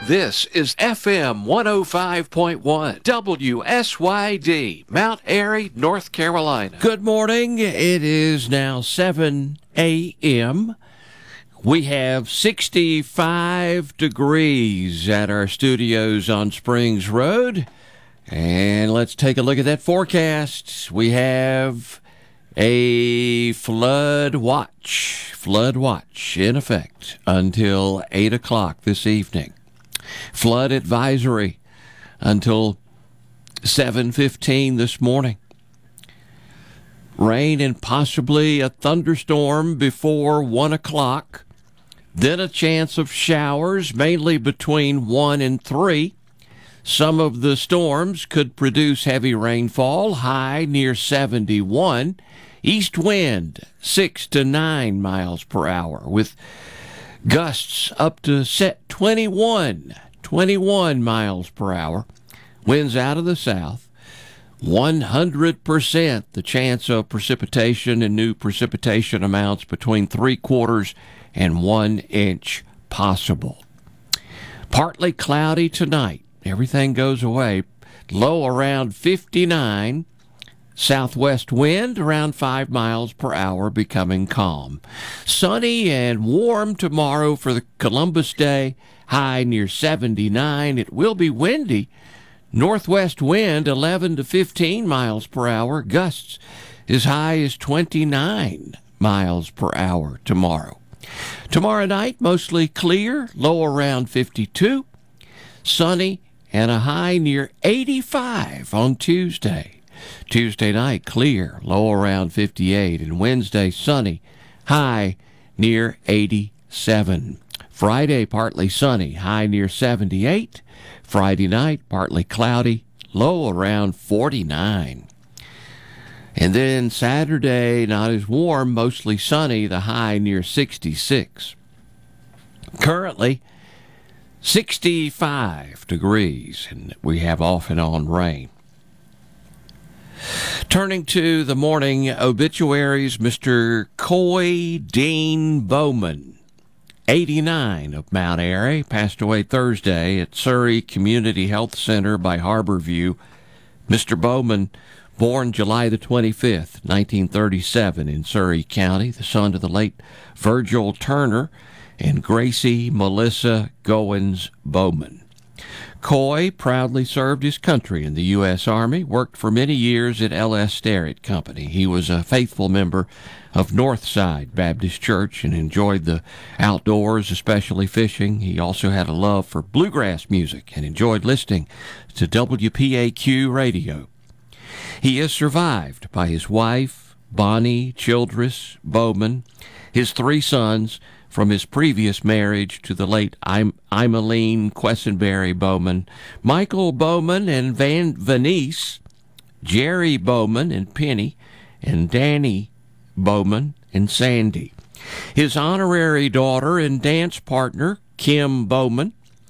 This is FM 105.1 WSYD, Mount Airy, North Carolina. Good morning. It is now 7 a.m. We have 65 degrees at our studios on Springs Road. And let's take a look at that forecast. We have a flood watch in effect until 8 o'clock this evening. Flood advisory until 7:15 this morning. Rain and possibly a thunderstorm before 1 o'clock. Then a chance of showers, mainly between 1 and 3. Some of the storms could produce heavy rainfall, high near 71. East wind 6 to 9 miles per hour, with gusts up to 21 miles per hour. Winds out of the south. 100% the chance of precipitation and new precipitation amounts between 3/4 and 1 inch possible. Partly cloudy tonight. Everything goes away. Low around 59. Southwest wind around 5 miles per hour, becoming calm. Sunny and warm tomorrow for the Columbus Day, high near 79. It will be windy. Northwest wind 11 to 15 miles per hour. Gusts as high as 29 miles per hour tomorrow. Tomorrow night, mostly clear, low around 52. Sunny and a high near 85 on Tuesday. Tuesday night, clear, low around 58, and Wednesday, sunny, high near 87. Friday, partly sunny, high near 78. Friday night, partly cloudy, low around 49. And then Saturday, not as warm, mostly sunny, the high near 66. Currently, 65 degrees, and we have off and on rain. Turning to the morning obituaries, Mr. Coy Dean Bowman, 89, of Mount Airy, passed away Thursday at Surrey Community Health Center by Harborview. Mr. Bowman, born July the 25th, 1937 in Surrey County, the son of the late Virgil Turner and Gracie Melissa Goins Bowman. Coy proudly served his country in the U.S. Army, worked for many years at L.S. Sterrett Company. He was a faithful member of Northside Baptist Church and enjoyed the outdoors, especially fishing. He also had a love for bluegrass music and enjoyed listening to WPAQ radio. He is survived by his wife, Bonnie Childress Bowman, his 3 sons from his previous marriage to the late Imeline Quessenberry Bowman, Michael Bowman and Vanice, Jerry Bowman and Penny, and Danny Bowman and Sandy. His honorary daughter and dance partner, Kim Bowman,